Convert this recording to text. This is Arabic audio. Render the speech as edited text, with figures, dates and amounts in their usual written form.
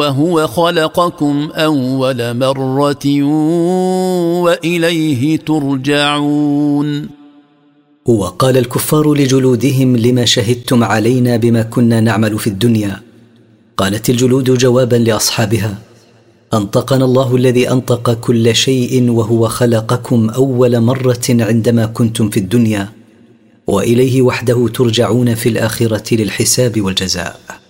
وهو خلقكم أول مرة وإليه ترجعون. وقال الكفار لجلودهم: لما شهدتم علينا بما كنا نعمل في الدنيا؟ قالت الجلود جوابا لأصحابها: أنطقنا الله الذي أنطق كل شيء، وهو خلقكم أول مرة عندما كنتم في الدنيا، وإليه وحده ترجعون في الآخرة للحساب والجزاء.